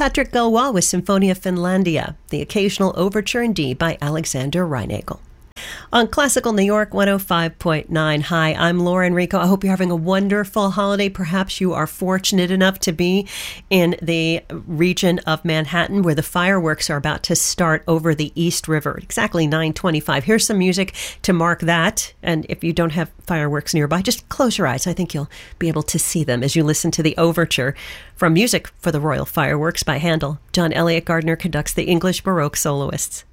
Patrick Galois with Symphonia Finlandia, the occasional overture in D by Alexander Reinagel. On Classical New York 105.9. Hi, I'm Laura Enrico. I hope you're having a wonderful holiday. Perhaps you are fortunate enough to be in the region of Manhattan where the fireworks are about to start over the East River, exactly 9:25. Here's some music to mark that. And if you don't have fireworks nearby, just close your eyes. I think you'll be able to see them as you listen to the overture from Music for the Royal Fireworks by Handel. John Elliott Gardner conducts the English Baroque soloists.